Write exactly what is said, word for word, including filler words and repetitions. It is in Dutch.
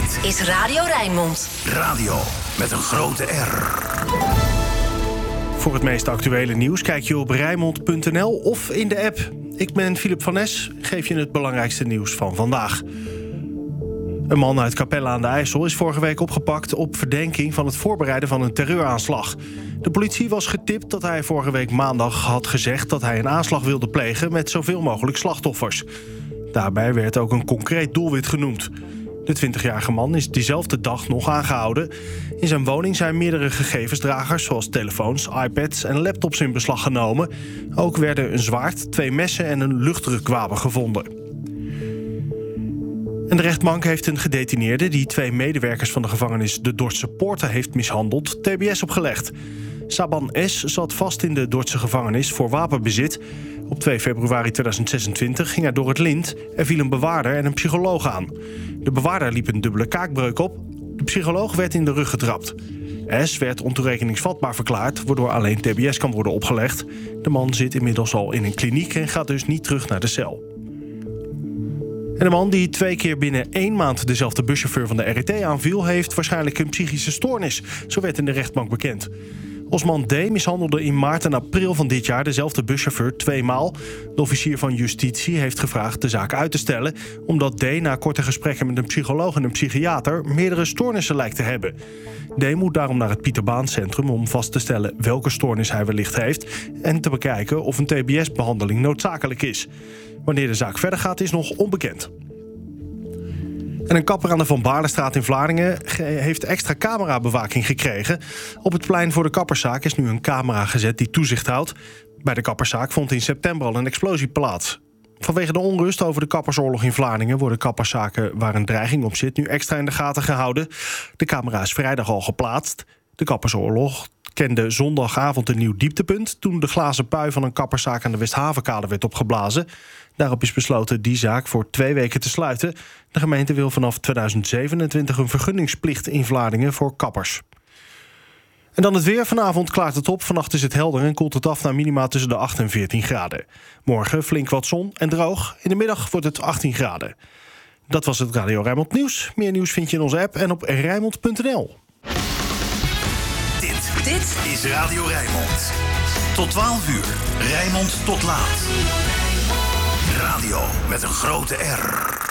Dit is Radio Rijnmond. Radio met een grote R. Voor het meest actuele nieuws kijk je op Rijnmond punt n l of in de app. Ik ben Philip van Nes, geef je het belangrijkste nieuws van vandaag. Een man uit Capelle aan de IJssel is vorige week opgepakt op verdenking van het voorbereiden van een terreuraanslag. De politie was getipt dat hij vorige week maandag had gezegd dat hij een aanslag wilde plegen met zoveel mogelijk slachtoffers. Daarbij werd ook een concreet doelwit genoemd. De twintigjarige man is diezelfde dag nog aangehouden. In zijn woning zijn meerdere gegevensdragers zoals telefoons, iPads en laptops in beslag genomen. Ook werden een zwaard, twee messen en een luchtdrukwapen gevonden. En de rechtbank heeft een gedetineerde die twee medewerkers van de gevangenis de Dordtse Poorten heeft mishandeld, T B S opgelegd. Saban S. zat vast in de Dordtse gevangenis voor wapenbezit. Op twee februari tweeduizend zesentwintig ging hij door het lint. Er viel een bewaarder en een psycholoog aan. De bewaarder liep een dubbele kaakbreuk op. De psycholoog werd in de rug getrapt. S. werd ontoerekeningsvatbaar verklaard, waardoor alleen T B S kan worden opgelegd. De man zit inmiddels al in een kliniek en gaat dus niet terug naar de cel. En de man die twee keer binnen één maand dezelfde buschauffeur van de R E T aanviel, heeft waarschijnlijk een psychische stoornis. Zo werd in de rechtbank bekend. Osman D. mishandelde in maart en april van dit jaar dezelfde buschauffeur tweemaal. De officier van justitie heeft gevraagd de zaak uit te stellen, omdat D. na korte gesprekken met een psycholoog en een psychiater meerdere stoornissen lijkt te hebben. D. moet daarom naar het Pieterbaancentrum om vast te stellen welke stoornis hij wellicht heeft en te bekijken of een T B S-behandeling noodzakelijk is. Wanneer de zaak verder gaat is nog onbekend. En een kapper aan de Van Baarlestraat in Vlaardingen heeft extra camerabewaking gekregen. Op het plein voor de kapperszaak is nu een camera gezet die toezicht houdt. Bij de kapperszaak vond in september al een explosie plaats. Vanwege de onrust over de kappersoorlog in Vlaardingen worden kapperszaken waar een dreiging op zit nu extra in de gaten gehouden. De camera is vrijdag al geplaatst. De kappersoorlog kende zondagavond een nieuw dieptepunt toen de glazen pui van een kapperszaak aan de Westhavenkade werd opgeblazen. Daarop is besloten die zaak voor twee weken te sluiten. De gemeente wil vanaf tweeduizend zevenentwintig een vergunningsplicht in Vlaardingen voor kappers. En dan het weer. Vanavond klaart het op. Vannacht is het helder en koelt het af naar minima tussen de acht en veertien graden. Morgen flink wat zon en droog. In de middag wordt het achttien graden. Dat was het Radio Rijnmond nieuws. Meer nieuws vind je in onze app en op rijnmond punt n l. Dit, dit is Radio Rijnmond. Tot twaalf uur. Rijnmond tot laat. Radio met een grote R.